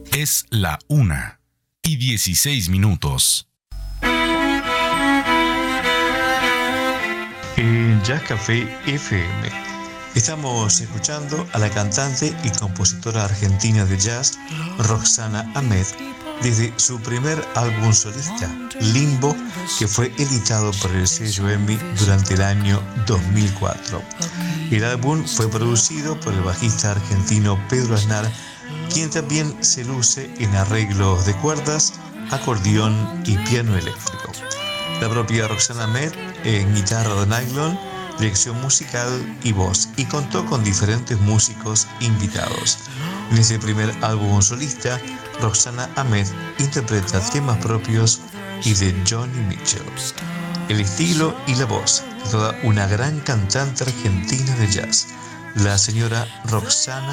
Es la 1:16. En Jazz Café FM estamos escuchando a la cantante y compositora argentina de jazz Roxana Ahmed desde su primer álbum solista, Limbo, que fue editado por el sello EMI durante el año 2004. El álbum fue producido por el bajista argentino Pedro Aznar, quien también se luce en arreglos de cuerdas, acordeón y piano eléctrico. La propia Roxana Ahmed en guitarra de nylon, dirección musical y voz, y contó con diferentes músicos invitados. En ese primer álbum solista, Roxana Ahmed interpreta temas propios y de Johnny Mitchell. El estilo y la voz de toda una gran cantante argentina de jazz, la señora Roxana